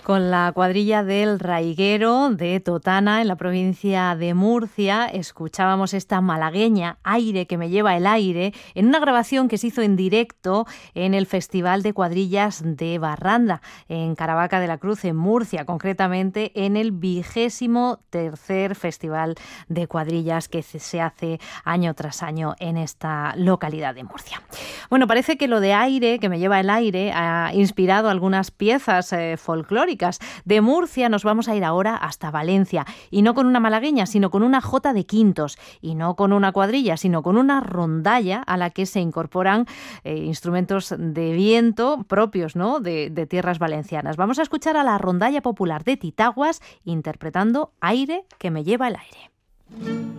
Con la cuadrilla del Raiguero de Totana, en la provincia de Murcia, escuchábamos esta malagueña, Aire que me lleva el aire, en una grabación que se hizo en directo en el Festival de Cuadrillas de Barranda, en Caravaca de la Cruz, en Murcia, concretamente en el 23º Festival de Cuadrillas que se hace año tras año en esta localidad de Murcia. Bueno, parece que lo de Aire que me lleva el aire ha inspirado algunas piezas folclóricas. De Murcia nos vamos a ir ahora hasta Valencia, y no con una malagueña, sino con una jota de quintos, y no con una cuadrilla, sino con una rondalla a la que se incorporan instrumentos de viento propios, ¿no?, de tierras valencianas. Vamos a escuchar a la rondalla popular de Titaguas interpretando Aire que me lleva el aire.